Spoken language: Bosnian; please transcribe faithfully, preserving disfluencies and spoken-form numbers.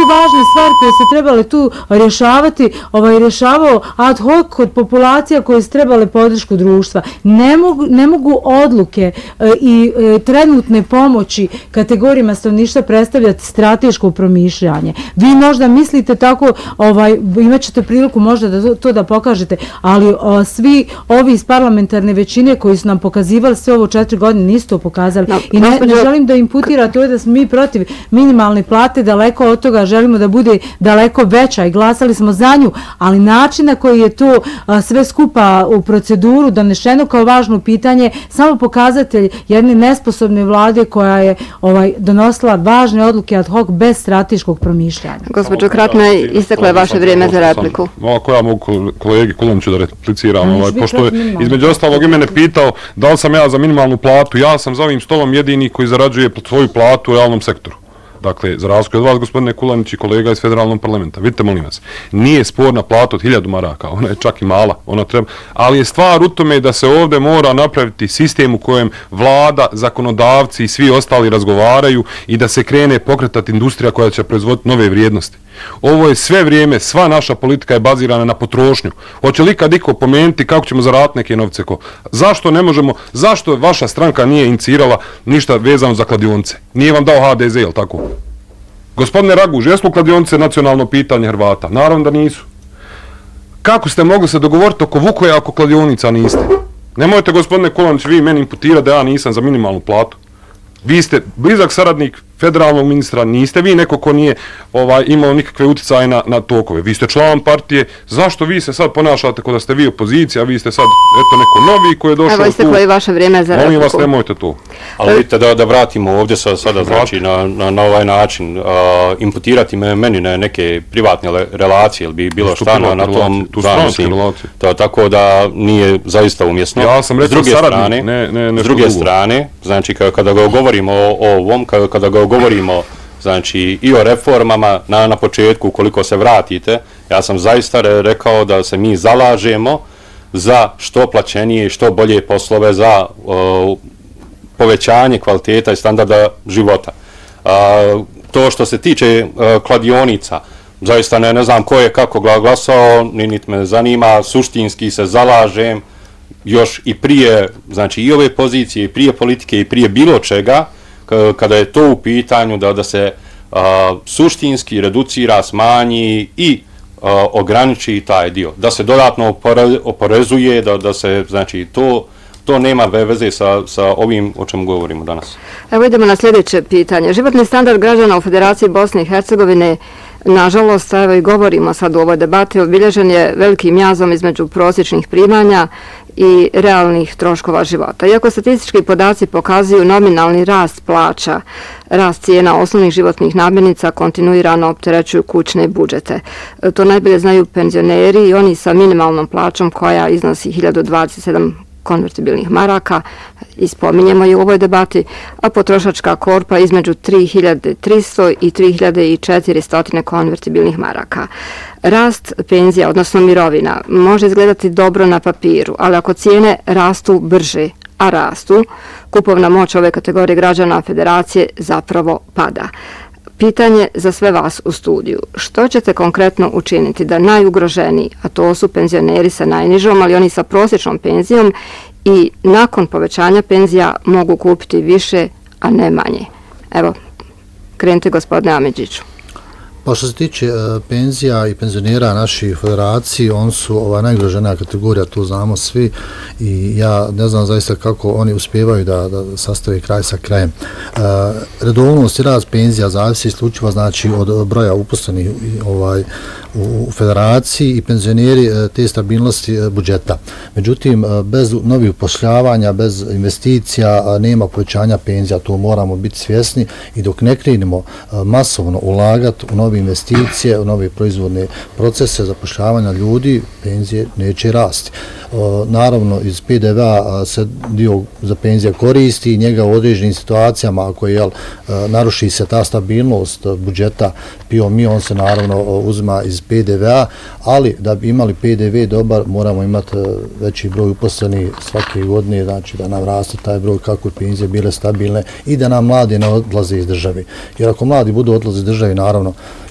važne stvari koje se trebale tu rješavati, ovaj, rješavao ad hoc kod populacija koje su trebale podršku društva. Ne mogu, ne mogu odluke e, i e, trenutne pomoći kategorijama stanovništva predstavljati strateško promišljanje. Vi možda mislite tako, ovaj, imat ćete priliku možda da to, to da pokažete, ali o, svi ovi iz parlamentarne većine koji su nam pokazivali sve ovo četiri godine nisu to pokazali. No, I ne, ne želim da imputirate ovdje da smo mi protiv minimalne plate, daleko od toga želimo da bude daleko veća i glasali smo za nju, ali način na koji je to a, sve skupa u proceduru donešeno kao važno pitanje, samo pokazatelj jedne nesposobne vlade koja je ovaj, donosila važne odluke ad hoc bez strateškog promišljanja. Gospođo Kratna, isteklo je vaše vrijeme za repliku. Ako ja mogu kolegi Kulaniću da repliciram, ovaj, pošto je između ostalog i mene pitao da li sam ja za minimalnu platu, ja sam za ovim stolom jedini koji zarađuje svoju platu u realnom sektoru. Dakle, za razliku od vas, gospodine Kulanić i kolega iz federalnog parlamenta. Vidite, molim vas, nije sporna plata od hiljadu maraka, ona je čak i mala, ona treba, ali je stvar u tome da se ovdje mora napraviti sistem u kojem vlada, zakonodavci i svi ostali razgovaraju i da se krene pokretati industrija koja će proizvoditi nove vrijednosti. Ovo je sve vrijeme, sva naša politika je bazirana na potrošnju. Hoće li kad iko pomenuti kako ćemo zaraditi neke novce? Ko? Zašto ne možemo, zašto vaša stranka nije inicirala ništa vezano za kladionice? Nije vam dao H D Z, jel tako? Gospodine Raguž, jesu kladionice nacionalno pitanje Hrvata? Naravno da nisu. Kako ste mogli se dogovoriti oko Vukoja ako kladionica niste? Nemojte, gospodine Kulanić, vi meni imputirati da ja nisam za minimalnu platu. Vi ste blizak saradnik federalnog ministra, niste vi neko ko nije ovaj, imao nikakve utjecaje na, na tokove. Vi ste član partije, zašto vi se sad ponašate kao da ste vi opozicija, a vi ste sad eto neko novi koji je došao tu. Evo isteklo i vaše vrijeme za repliku. Molim vas, nemojte to. Ali vidite da, da vratimo ovdje sa, sada znači, na, na, na ovaj način, uh, imputirati me, meni na neke privatne le, relacije, ili bi bilo šta na, na tom zanosim. To, tako da nije zaista umjesno. Ja sam rekao saradnik, strane, ne, ne, ne s druge drugo. strane, znači kada ga govorimo o, o ovom, kada, kada ga govorimo znači i o reformama na, na početku, ukoliko se vratite, ja sam zaista re, rekao da se mi zalažemo za što plaćenije i što bolje poslove za uh, povećanje kvaliteta i standarda života. Uh, to što se tiče uh, kladionica, zaista ne, ne znam ko je kako glasao, ni niti me zanima, suštinski se zalažem još i prije, znači i ove pozicije, i prije politike, i prije bilo čega, kada je to u pitanju da, da se a, suštinski reducira, smanji i a, ograniči taj dio. Da se dodatno opore, oporezuje, da, da se, znači, to, to nema veze sa, sa ovim o čemu govorimo danas. Evo idemo na sljedeće pitanje. Životni standard građana u Federaciji Bosne i Hercegovine, nažalost, evo i govorimo sad u ovoj debati, obilježen je velikim jazom između prosječnih primanja i realnih troškova života. Iako statistički podaci pokazuju nominalni rast plaća, rast cijena osnovnih životnih namirnica kontinuirano opterećuju kućne budžete. To najbolje znaju penzioneri i oni sa minimalnom plaćom koja iznosi hiljadu dvadeset sedam konvertibilnih maraka, ispominjemo i u ovoj debati, a potrošačka korpa između tri hiljade tristo i tri hiljade četiristo konvertibilnih maraka. Rast penzija, odnosno mirovina, može izgledati dobro na papiru, ali ako cijene rastu brže, a rastu, kupovna moć ove kategorije građana Federacije zapravo pada. Pitanje za sve vas u studiju. Što ćete konkretno učiniti da najugroženiji, a to su penzioneri sa najnižom, ali oni sa prosječnom penzijom, i nakon povećanja penzija mogu kupiti više, a ne manje? Evo, krenite gospodine Amidžiću. Pa što se tiče uh, penzija i penzionera naših federaciji, on su ova najugroženija kategorija, tu znamo svi, i ja ne znam zaista kako oni uspijevaju da, da sastave kraj sa krajem. Uh, redovnost i rast penzija zavisi isključivo znači od broja uposlenih ovaj, u, u federaciji i penzioneri uh, te stabilnosti uh, budžeta. Međutim, uh, bez novih upošljavanja, bez investicija uh, nema povećanja penzija, to moramo biti svjesni, i dok ne krenemo uh, masovno ulagati u novi investicije, u nove proizvodne procese zapošljavanja ljudi, penzije neće rasti. O, naravno, iz P D V-a se dio za penzije koristi i njega u određenim situacijama, ako je, jel, naruši se ta stabilnost budžeta P I O M I, on se naravno uzima iz P D V-a, ali da bi imali P D V dobar, moramo imati veći broj uposlenih svake godine, znači da nam raste taj broj kako penzije bile stabilne i da nam mladi ne odlaze iz države. Jer ako mladi budu odlaze iz države, naravno,